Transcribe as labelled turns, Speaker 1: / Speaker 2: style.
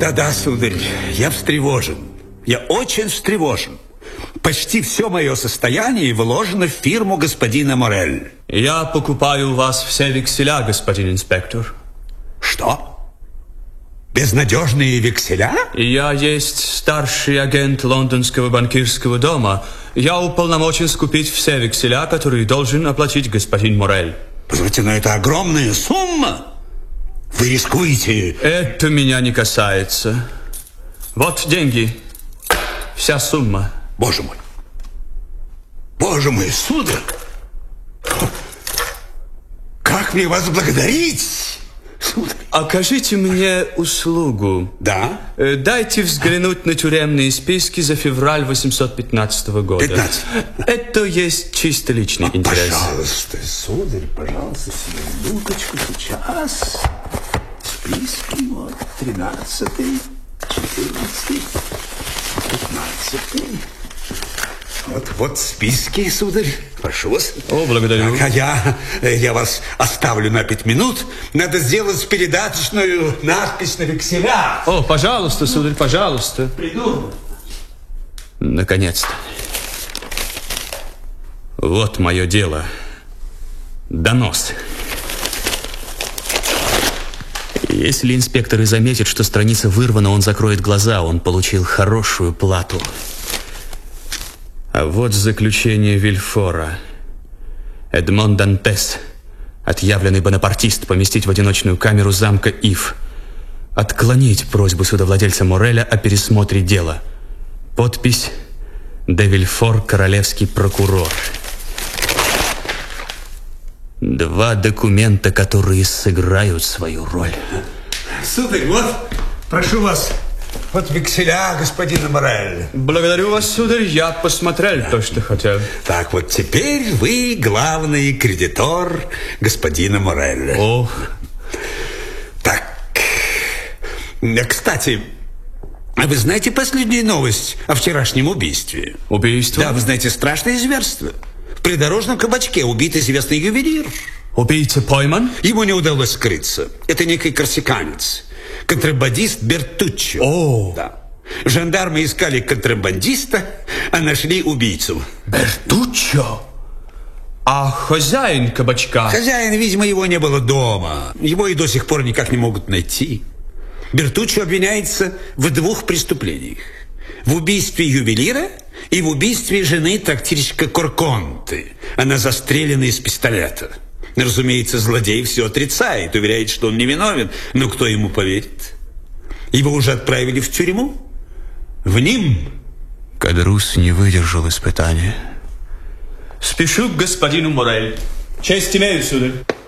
Speaker 1: Да-да, сударь, я встревожен. Я очень встревожен. Почти все мое состояние вложено в фирму господина Морель.
Speaker 2: Я покупаю у вас все векселя, господин инспектор.
Speaker 1: Что? Безнадежные векселя?
Speaker 2: Я есть старший агент лондонского банкирского дома. Я уполномочен скупить все векселя, которые должен оплатить господин Морель.
Speaker 1: Позвольте, но это огромная сумма. Вы рискуете...
Speaker 2: Это меня не касается. Вот деньги. Вся сумма.
Speaker 1: Боже мой. Боже мой, сударь. Как мне вас благодарить, сударь?
Speaker 2: Окажите мне услугу.
Speaker 1: Да?
Speaker 2: Дайте взглянуть на тюремные списки за февраль 815 года.
Speaker 1: 15.
Speaker 2: Это есть чисто личный интерес.
Speaker 1: Пожалуйста, сударь, пожалуйста, минуточку, сейчас. Списки, вот, 13-й, 14-й, 15-й. Вот списки, сударь. Прошу вас.
Speaker 2: О, благодарю.
Speaker 1: А я вас оставлю на 5 минут. Надо сделать передаточную надпись на векселях.
Speaker 2: О, пожалуйста, сударь, пожалуйста.
Speaker 1: Приду.
Speaker 2: Наконец-то. Вот мое дело. Донос. Если инспектор и заметит, что страница вырвана, он закроет глаза. Он получил хорошую плату. А вот заключение Вильфора. Эдмон Дантес, отъявленный бонапартист, поместить в одиночную камеру замка Ив. Отклонить просьбу судовладельца Мореля о пересмотре дела. Подпись «Де Вильфор, королевский прокурор». Два документа, которые сыграют свою роль.
Speaker 1: Сударь, вот, прошу вас, вот векселя господина Мореля.
Speaker 2: Благодарю вас, сударь, я посмотрел то, что хотел.
Speaker 1: Так, вот теперь вы главный кредитор господина Мореля.
Speaker 2: О.
Speaker 1: Так, кстати, а вы знаете последнюю новость о вчерашнем убийстве?
Speaker 2: Убийство?
Speaker 1: Да, вы знаете, страшное зверство. В придорожном кабачке убит известный ювелир.
Speaker 2: Убийца пойман?
Speaker 1: Ему не удалось скрыться. Это некий корсиканец, контрабандист Бертуччо.
Speaker 2: О!
Speaker 1: Да. Жандармы искали контрабандиста, а нашли убийцу.
Speaker 2: Бертуччо? А хозяин кабачка?
Speaker 1: Хозяин, видимо, его не было дома. Его и до сих пор никак не могут найти. Бертуччо обвиняется в 2 преступлениях. В убийстве ювелира и в убийстве жены трактирщика Корконты. Она застрелена из пистолета. Разумеется, злодей все отрицает, уверяет, что он невиновен. Но кто ему поверит? Его уже отправили в тюрьму. В Ним.
Speaker 2: Кадрус не выдержал испытания. Спешу к господину Морель. Честь имею, сударь.